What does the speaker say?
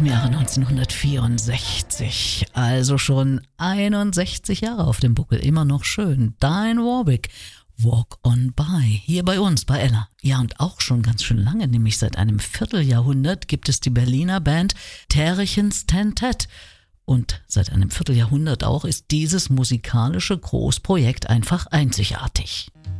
im Jahre 1964. Also schon 61 Jahre auf dem Buckel. Immer noch schön. Dionne Warwick. Walk on by. Hier bei uns, bei Ella. Ja, und auch schon ganz schön lange, nämlich seit einem Vierteljahrhundert, gibt es die Berliner Band Terrichens Tentet. Und seit einem Vierteljahrhundert auch ist dieses musikalische Großprojekt einfach einzigartig.